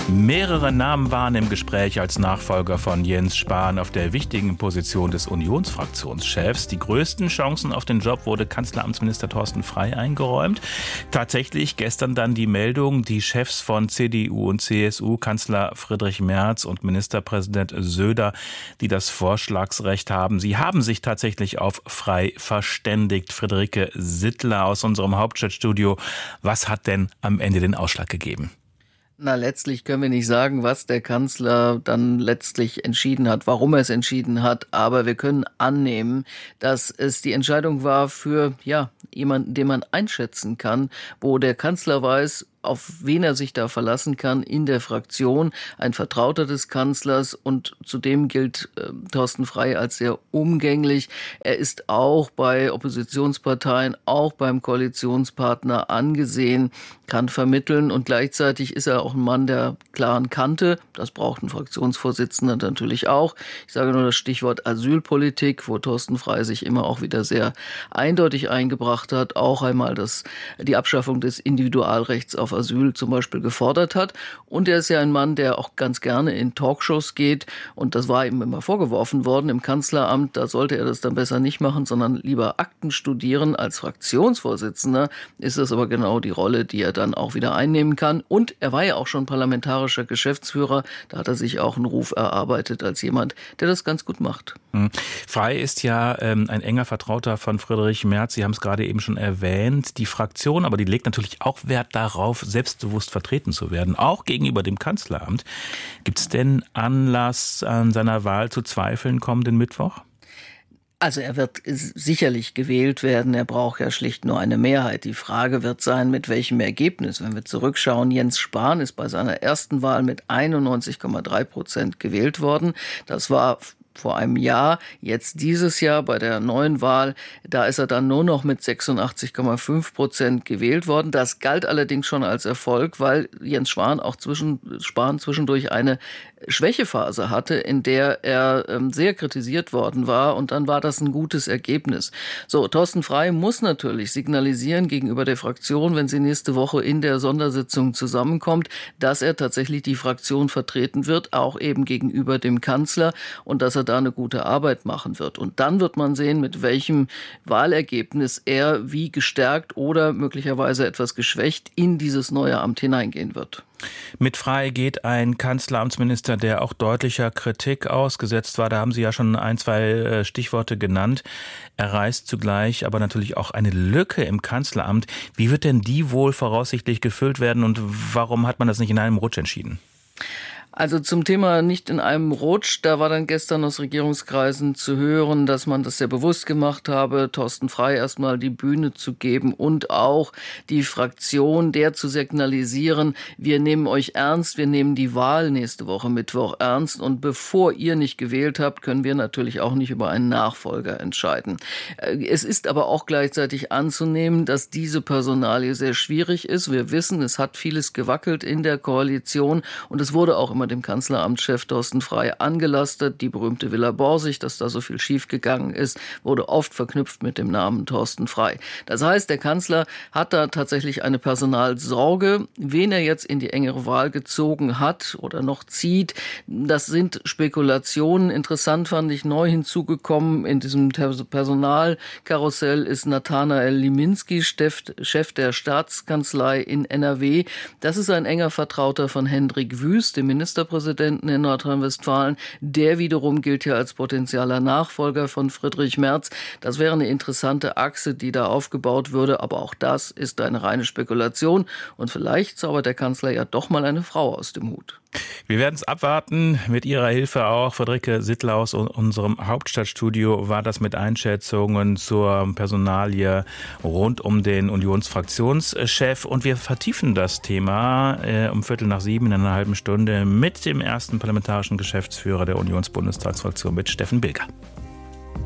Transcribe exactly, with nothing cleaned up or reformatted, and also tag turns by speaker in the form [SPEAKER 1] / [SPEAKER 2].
[SPEAKER 1] Mehrere Namen waren im Gespräch als Nachfolger von Jens Spahn auf der wichtigen Position des Unionsfraktionschefs. Die größten Chancen auf den Job wurde Kanzleramtsminister Thorsten Frey eingeräumt. Tatsächlich gestern dann die Meldung, die Chefs von C D U und C S U, Kanzler Friedrich Merz und Ministerpräsident Söder, die das Vorschlagsrecht haben, sie haben sich tatsächlich auf Frey verständigt. Friederike Sittler aus unserem Hauptstadtstudio. Was hat denn am Ende den Ausschlag gegeben?
[SPEAKER 2] Na, letztlich können wir nicht sagen, was der Kanzler dann letztlich entschieden hat, warum er es entschieden hat, aber wir können annehmen, dass es die Entscheidung war für, ja, jemanden, den man einschätzen kann, wo der Kanzler weiß, auf wen er sich da verlassen kann in der Fraktion, ein Vertrauter des Kanzlers, und zudem gilt äh, Thorsten Frey als sehr umgänglich. Er ist auch bei Oppositionsparteien, auch beim Koalitionspartner angesehen, kann vermitteln, und gleichzeitig ist er auch ein Mann der klaren Kante. Das braucht ein Fraktionsvorsitzender natürlich auch. Ich sage nur das Stichwort Asylpolitik, wo Thorsten Frey sich immer auch wieder sehr eindeutig eingebracht hat, auch einmal das, die Abschaffung des Individualrechts auf Asyl zum Beispiel gefordert hat. Und er ist ja ein Mann, der auch ganz gerne in Talkshows geht, und das war ihm immer vorgeworfen worden im Kanzleramt. Da sollte er das dann besser nicht machen, sondern lieber Akten studieren. Als Fraktionsvorsitzender ist das aber genau die Rolle, die er dann auch wieder einnehmen kann. Und er war ja auch schon parlamentarischer Geschäftsführer. Da hat er sich auch einen Ruf erarbeitet als jemand, der das ganz gut macht.
[SPEAKER 1] Hm. Frey ist ja ähm, ein enger Vertrauter von Friedrich Merz. Sie haben es gerade eben schon erwähnt. Die Fraktion, aber die legt natürlich auch Wert darauf, selbstbewusst vertreten zu werden, auch gegenüber dem Kanzleramt. Gibt es denn Anlass, an seiner Wahl zu zweifeln kommenden Mittwoch?
[SPEAKER 2] Also er wird sicherlich gewählt werden. Er braucht ja schlicht nur eine Mehrheit. Die Frage wird sein, mit welchem Ergebnis. Wenn wir zurückschauen, Jens Spahn ist bei seiner ersten Wahl mit einundneunzig Komma drei Prozent gewählt worden. Das war vor einem Jahr. Jetzt dieses Jahr bei der neuen Wahl, da ist er dann nur noch mit sechsundachtzig Komma fünf Prozent gewählt worden. Das galt allerdings schon als Erfolg, weil Jens Spahn auch zwischen, Spahn zwischendurch eine Schwächephase hatte, in der er ähm, sehr kritisiert worden war, und dann war das ein gutes Ergebnis. So, Thorsten Frey muss natürlich signalisieren gegenüber der Fraktion, wenn sie nächste Woche in der Sondersitzung zusammenkommt, dass er tatsächlich die Fraktion vertreten wird, auch eben gegenüber dem Kanzler, und dass er da eine gute Arbeit machen wird. Und dann wird man sehen, mit welchem Wahlergebnis er wie gestärkt oder möglicherweise etwas geschwächt in dieses neue Amt hineingehen wird.
[SPEAKER 1] Mit Frey geht ein Kanzleramtsminister, der auch deutlicher Kritik ausgesetzt war. Da haben Sie ja schon ein, zwei Stichworte genannt. Er reißt zugleich aber natürlich auch eine Lücke im Kanzleramt. Wie wird denn die wohl voraussichtlich gefüllt werden, und warum hat man das nicht in einem Rutsch entschieden?
[SPEAKER 2] Also zum Thema nicht in einem Rutsch, da war dann gestern aus Regierungskreisen zu hören, dass man das sehr bewusst gemacht habe, Thorsten Frey erstmal die Bühne zu geben und auch die Fraktion der zu signalisieren, wir nehmen euch ernst, wir nehmen die Wahl nächste Woche Mittwoch ernst, und bevor ihr nicht gewählt habt, können wir natürlich auch nicht über einen Nachfolger entscheiden. Es ist aber auch gleichzeitig anzunehmen, dass diese Personalie sehr schwierig ist. Wir wissen, es hat vieles gewackelt in der Koalition, und es wurde auch immer dem Kanzleramtschef Thorsten Frey angelastet. Die berühmte Villa Borsig, dass da so viel schiefgegangen ist, wurde oft verknüpft mit dem Namen Thorsten Frey. Das heißt, der Kanzler hat da tatsächlich eine Personalsorge. Wen er jetzt in die engere Wahl gezogen hat oder noch zieht, das sind Spekulationen. Interessant fand ich, neu hinzugekommen in diesem Personalkarussell ist Nathanael Liminski, Chef der Staatskanzlei in N R W. Das ist ein enger Vertrauter von Hendrik Wüst, dem Ministerpräsidenten in Nordrhein-Westfalen. Der wiederum gilt ja als potenzieller Nachfolger von Friedrich Merz. Das wäre eine interessante Achse, die da aufgebaut würde, aber auch das ist eine reine Spekulation, und vielleicht zaubert der Kanzler ja doch mal eine Frau aus dem Hut.
[SPEAKER 1] Wir werden es abwarten, mit Ihrer Hilfe auch. Friederike Sittler aus unserem Hauptstadtstudio war das mit Einschätzungen zur Personalie rund um den Unionsfraktionschef. Und wir vertiefen das Thema äh, um Viertel nach sieben in einer halben Stunde mit dem ersten parlamentarischen Geschäftsführer der Unionsbundestagsfraktion, mit Steffen Bilger.